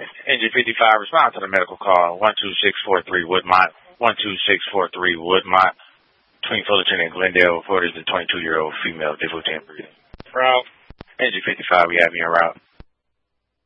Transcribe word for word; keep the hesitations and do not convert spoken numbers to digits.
Engine fifty-five, respond to the medical call. one two six four three Woodmont. one two six four three Woodmont. Between Fullerton and Glendale, reported the twenty-two-year-old female, difficulty in breathing. Route. Engine fifty-five, we have you en route.